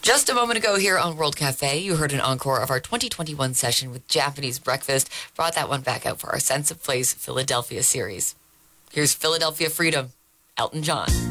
Just a moment ago here on World Cafe, you heard an encore of our 2021 session with Japanese Breakfast. Brought that one back out for our Sense of Place Philadelphia series. Here's Philadelphia Freedom, Elton John.